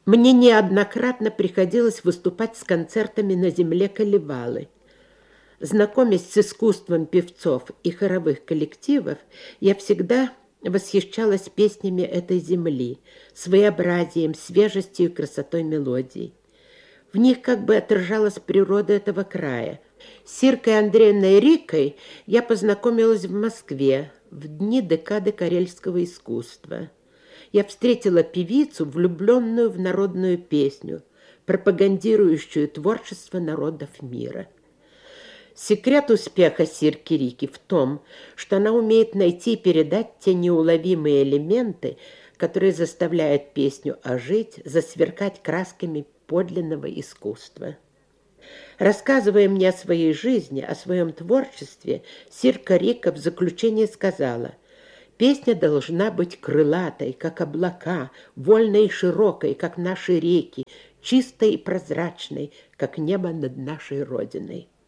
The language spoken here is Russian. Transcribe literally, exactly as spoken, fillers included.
Мне неоднократно приходилось выступать с концертами на земле Калевалы. Знакомясь с искусством певцов и хоровых коллективов, я всегда восхищалась песнями этой земли, своеобразием, свежестью и красотой мелодий. В них как бы отражалась природа этого края. С Иркой Андреевной Рикой я познакомилась в Москве в дни декады карельского искусства. Я встретила певицу, влюбленную в народную песню, пропагандирующую творчество народов мира. Секрет успеха Сирки Рики в том, что она умеет найти и передать те неуловимые элементы, которые заставляют песню ожить, засверкать красками подлинного искусства. Рассказывая мне о своей жизни, о своем творчестве, Сирка Рика в заключение сказала: «Песня должна быть крылатой, как облака, вольной и широкой, как наши реки, чистой и прозрачной, как небо над нашей Родиной».